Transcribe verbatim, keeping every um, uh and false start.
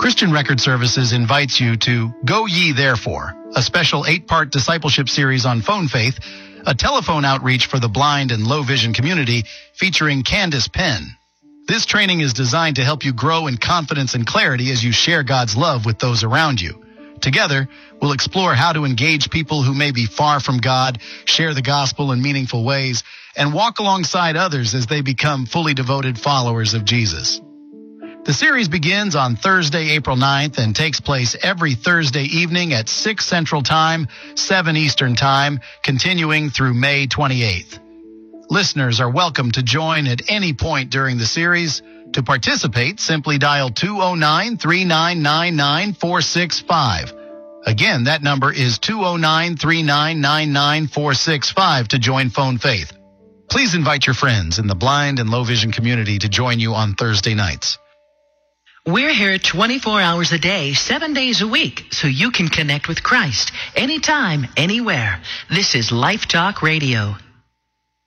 Christian Record Services invites you to Go Ye Therefore, a special eight-part discipleship series on phone faith, a telephone outreach for the blind and low vision community featuring Candace Penn. This training is designed to help you grow in confidence and clarity as you share God's love with those around you. Together, we'll explore how to engage people who may be far from God, share the gospel in meaningful ways, and walk alongside others as they become fully devoted followers of Jesus. The series begins on Thursday, April ninth, and takes place every Thursday evening at six Central Time, seven Eastern Time, continuing through May twenty-eighth. Listeners are welcome to join at any point during the series. To participate, simply dial two oh nine, three nine nine, nine four six five. Again, that number is two oh nine, three nine nine, nine four six five to join Phone Faith. Please invite your friends in the blind and low vision community to join you on Thursday nights. We're here twenty-four hours a day, seven days a week, so you can connect with Christ anytime, anywhere. This is Life Talk Radio.